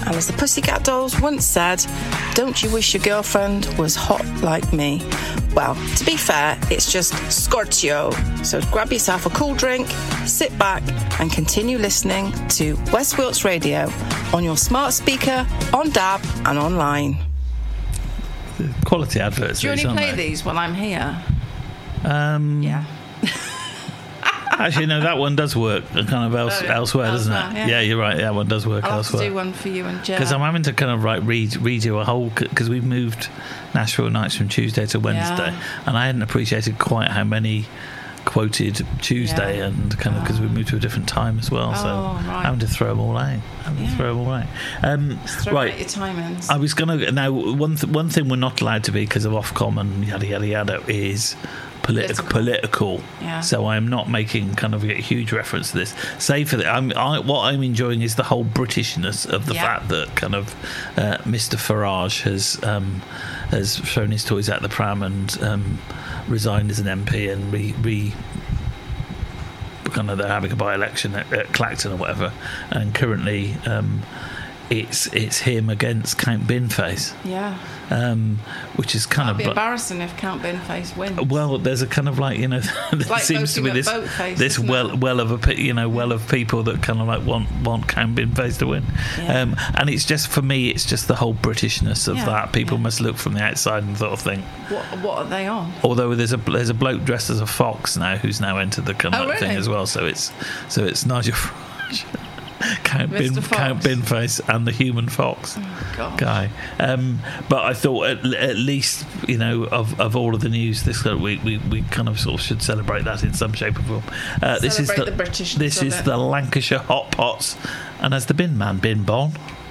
And as the Pussycat Dolls once said, don't you wish your girlfriend was hot like me? Well, to be fair, it's just Scorchio. So grab yourself a cool drink, sit back and continue listening to West Wilts Radio on your smart speaker, on DAB and online. Quality adverts. Do you only play these when I'm here? Yeah. Actually, no, that one does work kind of elsewhere, doesn't it? Yeah, you're right. That one does work elsewhere. I'll have to do one for you and Jen. Because I'm having to kind of redo a whole... Because we've moved Nashville Nights from Tuesday to Wednesday, and I hadn't appreciated quite how many quoted Tuesday and kind of because we moved to a different time as well, so having to throw them all out. Throw them all out. Right, your timings. I was going to... Now, one thing we're not allowed to be because of Ofcom and yada, yada, yada is... Political. Yeah. So I'm not making kind of a huge reference to this. Save for that, what I'm enjoying is the whole Britishness of the fact that kind of Mr. Farage has thrown his toys out the pram and resigned as an MP and kind of they're having a by-election at Clacton or whatever, and currently it's him against Count Binface. Yeah. Which is kind of embarrassing if Count Binface wins. Well, there's a kind of there like seems to be this well of people that kind of want Count Binface to win. Yeah. And it's just, for me, it's just the whole Britishness of that. People must look from the outside and sort of think, what are they on? Although there's a bloke dressed as a fox now who's now entered the kind of thing as well. So it's Nigel Farage. Count Binface and the human fox guy. But I thought at least, of all of the news this we kind of sort of should celebrate that in some shape or form. This is the Lancashire Hot Pots, and as the bin man bin bon.